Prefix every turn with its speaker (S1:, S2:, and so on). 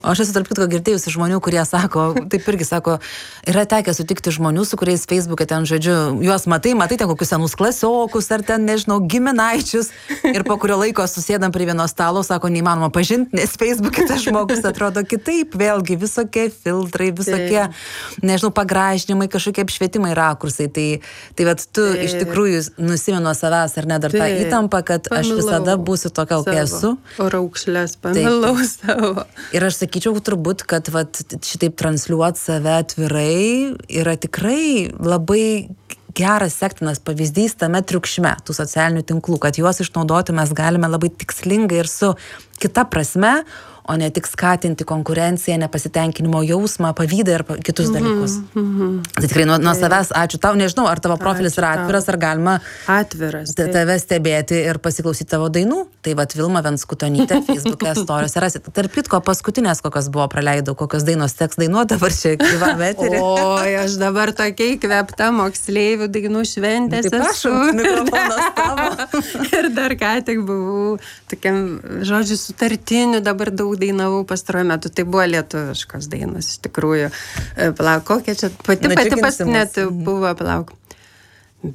S1: Aš esu tarp kitko girdėjusi žmonių, kurie sako, taip irgi sako, yra tekę sutikti žmonių, su kuriais Facebook'e ten, žodžiu, juos matai ten kokius senus klasiokus ar ten, nežinau, giminaičius ir po kurio laiko susėdam prie vieno stalo, sako, neįmanoma pažinti, nes Facebook'e tas žmogus atrodo kitaip, vėlgi visokie filtrai, visokie, nežinau, pagražinimai, kažkokie apšvietimai, rakursai. Tai vat tu iš tikrųjų nusimeni nuo savęs ar ne dar tą įtampą, kad aš visada būsiu tokia, kokia esu.
S2: Raukšlės pamilau savo.
S1: Ir aš sakyčiau turbūt, kad vat, šitaip transliuoti save atvirai yra tikrai labai geras sektinas pavyzdys tame triukšme tų socialinių tinklų, kad juos išnaudoti mes galime labai tikslingai ir su kita prasme, o ne tik skatinti konkurenciją, nepasitenkinimo jausmą, pavydą ir kitus dalykus. Tai tikrai nuo savęs ačiū tau. Nežinau, ar tavo profilis yra atviras, ar galima tave stebėti ir pasiklausyti tavo dainų. Tai vat Vilma Venskutonytė Facebook'e storiuose rasit. Tarp kitko, paskutinės kokios buvo praleidau, kokios dainos teks dainuoti dabar čia gyvam eterį.
S2: Oi, aš dabar tokia įkvėpta moksleivių dainų šventės esu.
S1: Mikrofonas tavo.
S2: Ir dar ką tik buvau tokiam, žodžiu, sutartiniu, dabar daug dainavau pastaruoju metu, tai buvo lietuviškos dainos, iš tikrųjų. Palauk, kokia čia pati pas net buvo, palauk.